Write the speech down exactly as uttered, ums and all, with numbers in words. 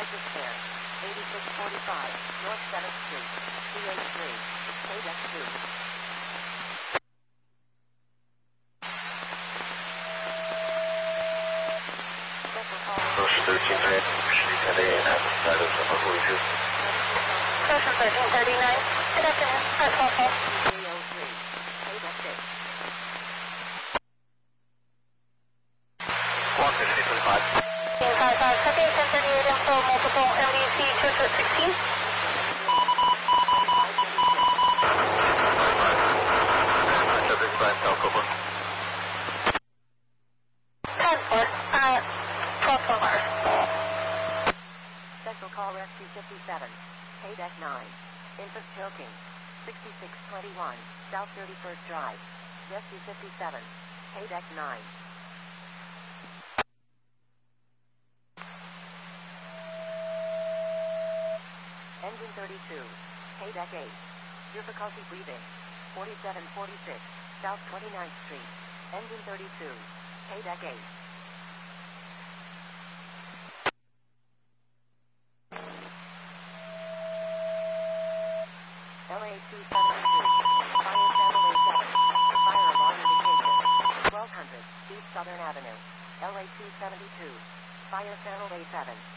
Despair. eighty-six forty-five, North seventh Street. C H three. K deck two. Ocean thirteen thirty-nine, outside of number forty-two. Ocean thirteen thirty-nine, good afternoon, press call call. three oh three, K deck six. Squawk fifty twenty-five. Team five five, copy, ten thirty-eight info, multiple M D C, two two sixteen. Subject five, Falcover. Transport, uh, twelve Mars. Special call Rescue fifty-seven, K deck nine. Interest Hilking. sixty-six twenty-one, South thirty-first Drive. Rescue fifty-seven, K deck nine. Engine thirty-two, K deck eight. Difficulty breathing. forty-seven forty-six, South twenty-ninth Street. Engine thirty-two, K deck eight. L A two seventy-three, Fire Channel A seven, Fire Alarm Indication, twelve hundred, East Southern Avenue, L A two seventy-two, Fire Channel A seven.